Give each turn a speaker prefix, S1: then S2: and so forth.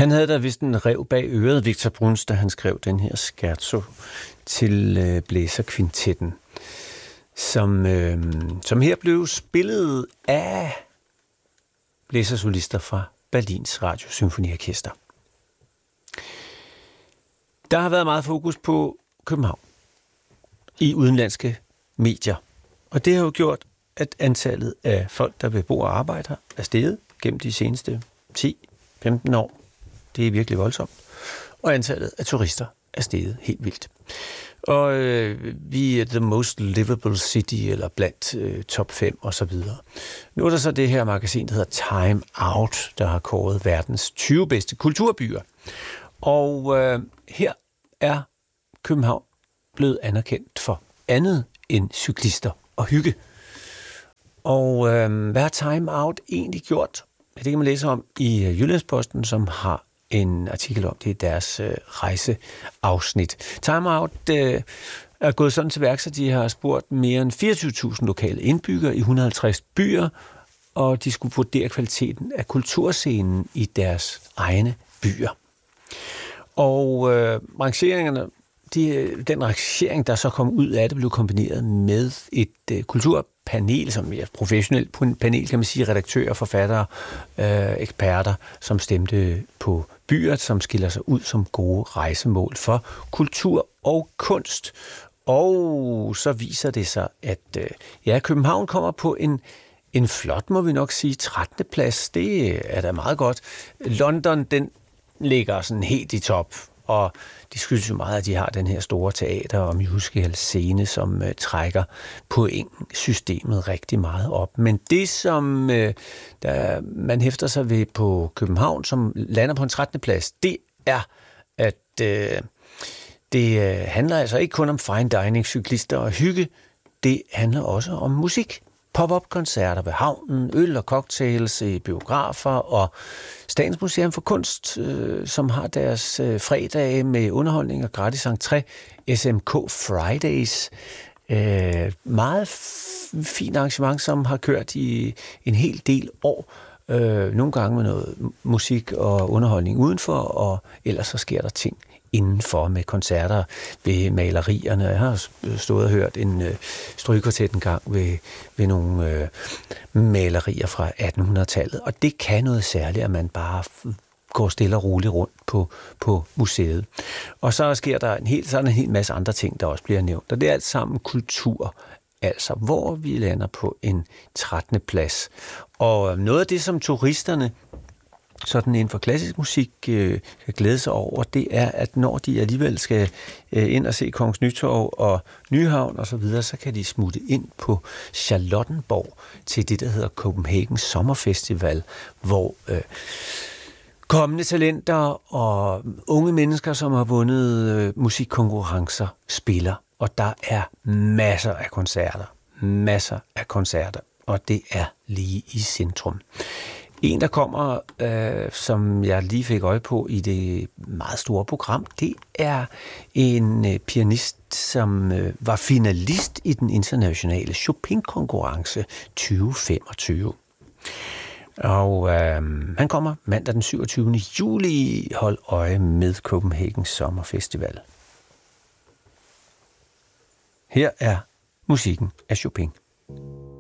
S1: Han havde da vist en rev bag øret, Victor Bruns, da han skrev den her scherzo til blæserkvintetten, som her blev spillet af blæsersolister fra Berlins Radiosymfoniorkester. Der har været meget fokus på København i udenlandske medier, og det har jo gjort, at antallet af folk, der vil bo og arbejde her, er steget gennem de seneste 10-15 år. Det er virkelig voldsomt. Og antallet af turister er steget helt vildt. Og vi er the most livable city, eller blandt top 5 og så videre. Nu er der så det her magasin, der hedder Time Out, der har kåret verdens 20 bedste kulturbyer. Og her er København blevet anerkendt for andet end cyklister og hygge. Og hvad har Time Out egentlig gjort? Det kan man læse om i Jyllandsposten, som har en artikel om det i deres rejseafsnit. Time Out er gået sådan til værk, så de har spurgt mere end 24.000 lokale indbyggere i 150 byer, og de skulle vurdere kvaliteten af kulturscenen i deres egne byer. Og rangeringerne, den rangering, der så kom ud af det, blev kombineret med et kulturpanel, som er et professionelt panel, kan man sige, redaktører, forfattere, eksperter, som stemte på byer, som skiller sig ud som gode rejsemål for kultur og kunst. Og så viser det sig, at København kommer på en flot, må vi nok sige, 13. plads. Det er da meget godt. London, den ligger sådan helt i top, og de skyldes jo meget, at de har den her store teater- og musical-scene, som trækker pointsystemet rigtig meget op. Men det, som man hæfter sig ved på København, som lander på en 13. plads, det er, at det handler altså ikke kun om fine dining, cyklister og hygge. Det handler også om musik. Pop-up-koncerter ved havnen, øl og cocktails i biografer og Statens Museum for Kunst, som har deres fredage med underholdning og gratis entré, SMK Fridays. Meget fint arrangement, som har kørt i en hel del år. Nogle gange med noget musik og underholdning udenfor, og ellers så sker der ting indenfor med koncerter ved malerierne. Jeg har stået og hørt en strygekvartet en gang ved nogle malerier fra 1800-tallet, og det kan noget særligt, at man bare går stille og roligt rundt på museet. Og så sker der en hel masse andre ting, der også bliver nævnt, og det er alt sammen kultur, altså hvor vi lander på en 13. plads. Og noget af det, som turisterne sådan inden for klassisk musik kan glæde sig over, det er, at når de alligevel skal ind og se Kongens Nytorv og Nyhavn og så videre, så kan de smutte ind på Charlottenborg til det, der hedder Copenhagen Sommerfestival, hvor kommende talenter og unge mennesker, som har vundet musikkonkurrencer, spiller. Og der er masser af koncerter, og det er lige i centrum. En, der kommer, som jeg lige fik øje på i det meget store program, det er en pianist, som var finalist i den internationale Chopin-konkurrence 2025. Og han kommer mandag den 27. juli. Hold øje med Copenhagen Sommerfestival. Her er musikken af Chopin.